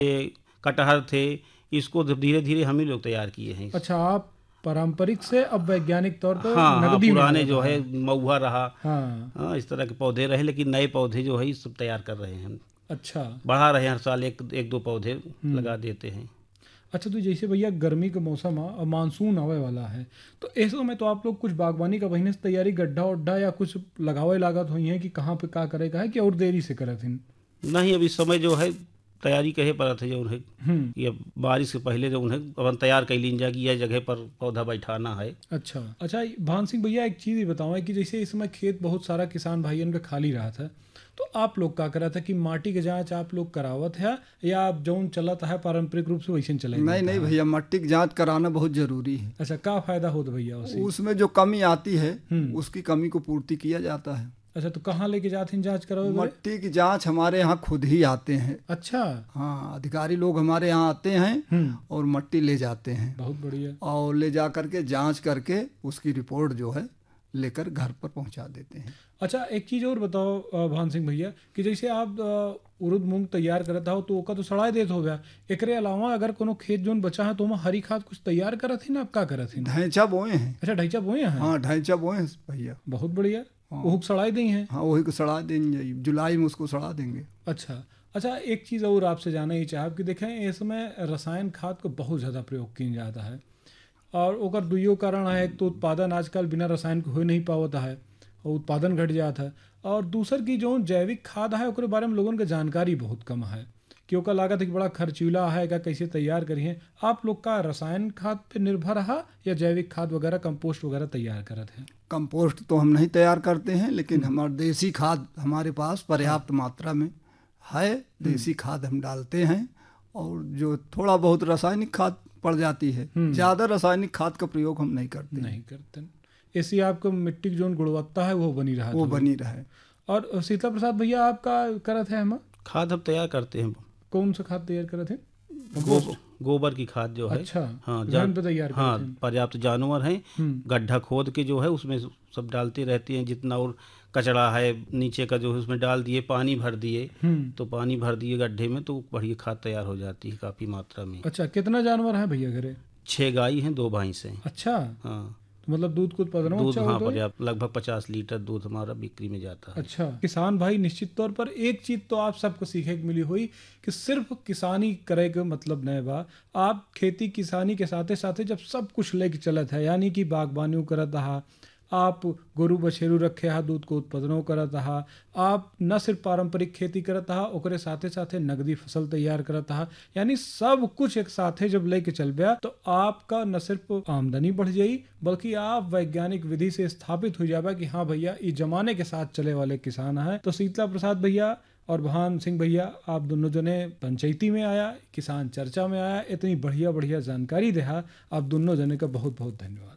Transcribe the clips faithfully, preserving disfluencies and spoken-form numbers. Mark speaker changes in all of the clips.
Speaker 1: ये कटहर थे, इसको धीरे धीरे हम ही लोग तैयार किए हैं।
Speaker 2: अच्छा, आप पारंपरिक से अब वैज्ञानिक तौर पर
Speaker 1: हाँ हाँ,
Speaker 2: नकदी में आ
Speaker 1: पुराने जो
Speaker 2: रहा
Speaker 1: है
Speaker 2: है।
Speaker 1: महुआ रहा,
Speaker 2: हाँ,
Speaker 1: हाँ इस तरह के पौधे रहे, लेकिन नए पौधे जो है ये सब तैयार कर रहे हैं हम,
Speaker 2: अच्छा।
Speaker 1: बढ़ा रहे हैं, हर साल एक एक दो पौधे
Speaker 2: हम्म।
Speaker 1: लगा देते हैं।
Speaker 2: अच्छा, तो जैसे भैया गर्मी का मौसम आ और मानसून आवे वाला है, तो इस समय तो आप लोग कुछ बागवानी का बहिने से तैयारी गड्ढा उड्ढा या कुछ लगावे लागत हुई है कि कहाँ पे का करे का है कि और देरी से करत हिन?
Speaker 1: नहीं, अब इस समय जो है तैयारी कहे पड़त है जो उन्हें
Speaker 2: हम्म।
Speaker 1: कि अब बारिश से पहले जो उन्हें अपन तैयार कर लीन जाए कि यह जगह पर पौधा बैठाना है।
Speaker 2: अच्छा अच्छा, भान सिंह भैया एक चीज़ ये बताओ कि जैसे इस समय खेत बहुत सारा किसान भाइयों का खाली रहा था, तो आप लोग का करा था कि माटी के जांच आप लोग करावत है या आप जौन चलत है पारंपरिक रूप से वैसे चले
Speaker 3: नहीं नहीं भैया, मट्टी की जांच कराना बहुत जरूरी है।
Speaker 2: अच्छा, क्या फायदा होता भैया उससे?
Speaker 3: उसमें जो कमी आती है
Speaker 2: हम्म।
Speaker 3: उसकी कमी को पूर्ति किया जाता है।
Speaker 2: अच्छा, तो कहाँ लेके जाते हैं जांच करावे बोले?
Speaker 3: मट्टी की जांच हमारे यहाँ खुद ही आते हैं।
Speaker 2: अच्छा।
Speaker 3: हाँ, अधिकारी लोग हमारे यहाँ आते हैं
Speaker 2: हम्म।
Speaker 3: और मट्टी ले जाते हैं,
Speaker 2: बहुत बढ़िया।
Speaker 3: और ले जा करके जांच करके उसकी रिपोर्ट जो है लेकर घर पर पहुंचा देते हैं।
Speaker 2: अच्छा, एक चीज़ और बताओ अ, भान सिंह भैया कि जैसे आप अ, उड़द मूंग तैयार करता हो तो ओका तो सड़ाए देत हो गया, एकरे अलावा अगर कोनो खेत जोन बचा है तो वहाँ हरी खाद कुछ तैयार करत ही ना, आप का करत ही?
Speaker 3: ढैंचा बोए हैं।
Speaker 2: अच्छा, ढैचा बोए हैं?
Speaker 3: हाँ, ढैंचा बोए हैं भैया।
Speaker 2: बहुत बढ़िया।
Speaker 3: हाँ।
Speaker 2: वो सड़ाई दी हैं?
Speaker 3: हाँ, वही को सड़ा देंगे, जुलाई में उसको सड़ा देंगे।
Speaker 2: अच्छा अच्छा, एक चीज़ और आपसे जानना ही चाहब कि देखें इस समय रसायन खाद को बहुत ज़्यादा प्रयोग किया जाता है, और ओकर दुइयो कारण है। एक तो उत्पादन आजकल बिना रसायन के हो नहीं पावता है और उत्पादन घट जाता है, और दूसर की जो जैविक खाद है ओकरे बारे में लोगों के जानकारी बहुत कम है कि ओकर लागत एक बड़ा खर्चीला है, का कैसे तैयार करिए। आप लोग का रसायन खाद पे निर्भर है या जैविक खाद वगैरह कंपोस्ट वगैरह तैयार करते हैं?
Speaker 3: कंपोस्ट तो हम नहीं तैयार करते हैं, लेकिन हमारा देसी खाद हमारे पास पर्याप्त मात्रा में है। देसी खाद हम डालते हैं, और जो थोड़ा बहुत रासायनिक खाद पड़ जाती है, ज़्यादा रासायनिक खाद का प्रयोग हम नहीं करते
Speaker 2: नहीं करते। इससे आपको मिट्टी की जो गुणवत्ता है वो बनी रहा
Speaker 3: वो बनी रहे।
Speaker 2: और शीतला प्रसाद भैया आपका करत है हम
Speaker 1: खाद हम तैयार करते हैं।
Speaker 2: कौन सा खाद तैयार करत है?
Speaker 1: गोबर गोबर की खाद जो है।
Speaker 2: अच्छा,
Speaker 1: हाँ
Speaker 2: घर पे तैयार
Speaker 1: हाँ,
Speaker 2: करते हैं।
Speaker 1: पर्याप्त जानवर हैं, गड्ढा खोद के जो है उसमें सब डालते रहते हैं, जितना और कचरा है नीचे का जो है उसमें डाल दिए, पानी भर दिए, तो पानी भर दिए गड्ढे में तो बढ़िया खाद तैयार हो जाती है काफ़ी मात्रा में।
Speaker 2: अच्छा, कितना जानवर है भैया घरे?
Speaker 1: छः गाय हैं, दो भैंस हैं।
Speaker 2: अच्छा,
Speaker 1: हाँ,
Speaker 2: तो मतलब दूध को उत्पादन
Speaker 1: दूध
Speaker 2: अच्छा
Speaker 1: हाँ
Speaker 2: होता है?
Speaker 1: पर्याप्त, लगभग पचास लीटर दूध हमारा बिक्री में जाता है।
Speaker 2: अच्छा, किसान भाई निश्चित तौर पर एक चीज तो आप सबको सीखे के मिली हुई कि सिर्फ किसानी करे के मतलब नहीं बा। आप खेती किसानी के साथे साथे जब सब कुछ लेके चलत है, यानी कि बागवानी करत रहा, आप गोरु बछेरू रखे हा, दूध को उत्पादनों करत रहा, आप न सिर्फ पारंपरिक खेती करत रहा, ओकरे साथे साथे नगदी फसल तैयार करत रहा, यानी सब कुछ एक साथे जब लेके चल गया तो आपका न सिर्फ आमदनी बढ़ जाई बल्कि आप वैज्ञानिक विधि से स्थापित हो जाएगा कि हाँ भैया ये जमाने के साथ चले वाले किसान है। तो शीतला प्रसाद भैया और भान सिंह भैया, आप दोनों जने पंचायती में आया, किसान चर्चा में आया, इतनी बढ़िया बढ़िया जानकारी देहा, आप दोनों जने का बहुत बहुत धन्यवाद।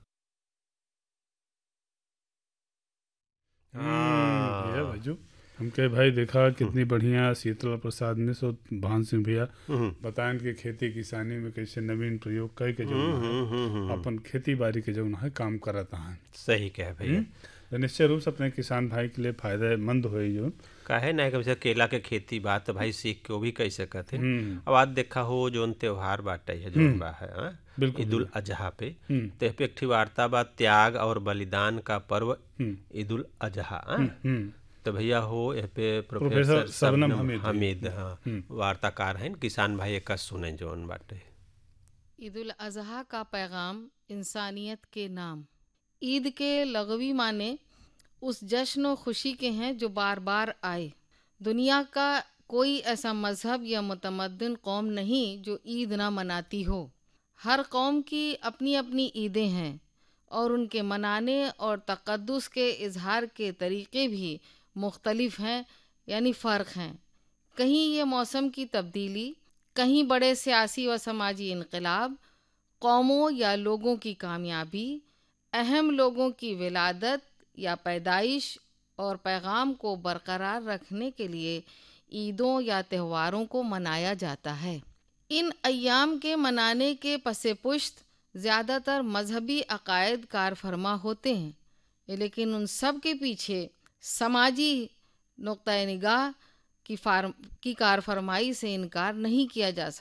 Speaker 4: हम्म, भैया भाजू हम कहे भाई देखा कितनी बढ़िया शीतला प्रसाद ने सो भान सिंह भैया बताएं कि खेती किसानी में कैसे नवीन प्रयोग कई के जो है अपन खेती बाड़ी के जो है काम करता है।
Speaker 5: सही कहे भैया,
Speaker 4: तो निश्चय रूप से अपने किसान भाई के लिए फायदेमंद हो जो
Speaker 5: काहे ना कभी केला के खेती बात भाई सीख के वो भी कह सकते हैं। अब आज देखा हो जो त्योहार बाटे है जो बा है ईद उल अजहा पे, ते पे एक वार्ता बा त्याग और बलिदान का पर्व ईद उल अजहा। तो भैया हो ए पे प्रोफेसर शबनम हमीद हाँ वार्ताकार हैं, किसान भाई एक सुने जोन बाटे।
Speaker 6: ईद उल अजहा का पैगाम इंसानियत के नाम। ईद के लगवी माने उस जश्न और खुशी के हैं जो बार बार आए। दुनिया का कोई ऐसा मजहब या मुतमद्दिन कौम नहीं जो ईद ना मनाती हो। हर कौम की अपनी अपनी ईदें हैं और उनके मनाने और तक़द्दुस के इजहार के तरीक़े भी मुख्तलिफ हैं, यानी फ़र्क हैं। कहीं ये मौसम की तब्दीली, कहीं बड़े सियासी व समाजी इनकलाब, कौमों या लोगों की कामयाबी, अहम लोगों की विलादत या पैदाइश और पैगाम को बरकरार रखने के लिए ईदों या त्योहारों को मनाया जाता है। इन अय्याम के मनाने के पसे पुश्त ज़्यादातर मजहबी अकायद कार फरमा होते हैं, लेकिन उन सब के पीछे समाजी नुक्ता निगाह की फार की कार फरमाई से इनकार नहीं किया जा सकता।